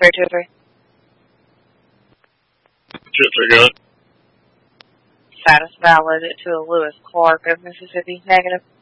323. 230. Status valid to a Lewis Clark of Mississippi. Negative.